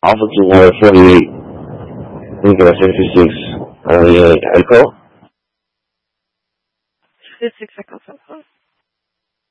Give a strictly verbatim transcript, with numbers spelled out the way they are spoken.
Alpha to water forty-eight. Lincoln at fifty-six. Uh, yeah, Echo? fifty-six Echo.